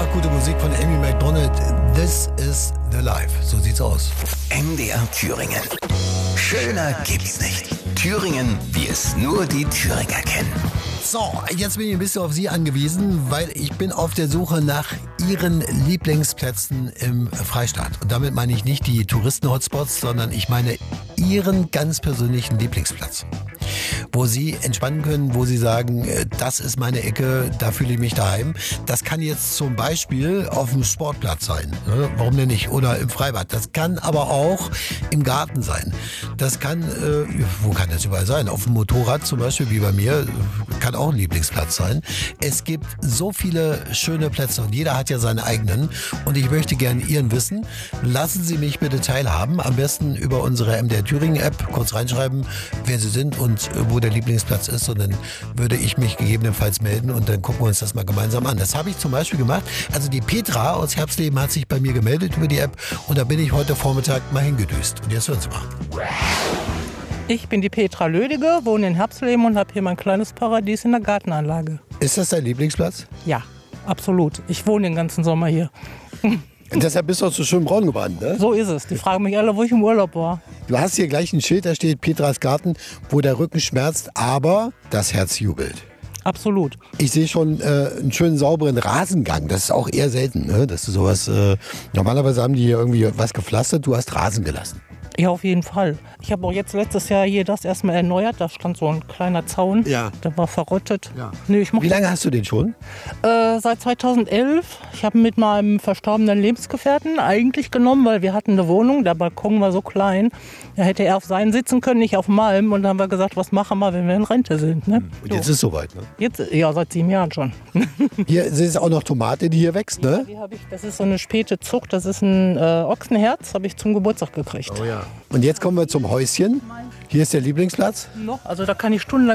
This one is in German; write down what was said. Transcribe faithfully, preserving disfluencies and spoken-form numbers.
Tag, gute Musik von Amy Macdonald. This is the life. So sieht's aus. M D R Thüringen. Schöner gibt's nicht. Thüringen, wie es nur die Thüringer kennen. So, jetzt bin ich ein bisschen auf Sie angewiesen, weil ich bin auf der Suche nach Ihren Lieblingsplätzen im Freistaat. Und damit meine ich nicht die Touristen-Hotspots, sondern ich meine Ihren ganz persönlichen Lieblingsplatz. Wo Sie entspannen können, wo Sie sagen, das ist meine Ecke, da fühle ich mich daheim. Das kann jetzt zum Beispiel auf dem Sportplatz sein, ne? Warum denn nicht? Oder im Freibad. Das kann aber auch im Garten sein. Das kann, äh, wo kann das überall sein? Auf dem Motorrad zum Beispiel, wie bei mir, kann auch ein Lieblingsplatz sein. Es gibt so viele schöne Plätze und jeder hat ja seine eigenen. Und ich möchte gerne Ihren wissen. Lassen Sie mich bitte teilhaben. Am besten über unsere M D R Thüringen App kurz reinschreiben, wer Sie sind und wo der Lieblingsplatz ist. Und dann würde ich mich gegebenenfalls melden und dann gucken wir uns das mal gemeinsam an. Das habe ich zum Beispiel gemacht. Also die Petra aus Herbstleben hat sich bei mir gemeldet über die App und da bin ich heute Vormittag mal hingedüst. Und jetzt hören Sie mal. Ich bin die Petra Lödige, wohne in Herbstleben und habe hier mein kleines Paradies in der Gartenanlage. Ist das dein Lieblingsplatz? Ja, absolut. Ich wohne den ganzen Sommer hier. Deshalb bist du auch so schön braun geworden, ne? So ist es. Die fragen mich alle, wo ich im Urlaub war. Du hast hier gleich ein Schild, da steht Petras Garten, wo der Rücken schmerzt, aber das Herz jubelt. Absolut. Ich sehe schon äh, einen schönen sauberen Rasengang. Das ist auch eher selten, ne? Dass du sowas. Äh, normalerweise haben die hier irgendwie was gepflastert, du hast Rasen gelassen. Ja, auf jeden Fall. Ich habe auch jetzt letztes Jahr hier das erstmal erneuert. Da stand so ein kleiner Zaun. Ja. Der war verrottet. Ja. Nee, ich mach Wie lange hast du den schon? Äh, seit zweitausendelf. Ich habe mit meinem verstorbenen Lebensgefährten eigentlich genommen, weil wir hatten eine Wohnung. Der Balkon war so klein. Da hätte er auf seinen sitzen können, nicht auf meinem. Und dann haben wir gesagt, was machen wir, wenn wir in Rente sind. Ne? Und jetzt so. Ist es soweit, ne? Jetzt, ja, seit sieben Jahren schon. Hier ist auch noch Tomate, die hier wächst, ne? Ja, die hab ich, das ist so eine späte Zucht. Das ist ein äh, Ochsenherz, habe ich zum Geburtstag gekriegt. Oh ja. Und jetzt kommen wir zum Häuschen. Hier ist der Lieblingsplatz. Noch, also da kann ich stundenlang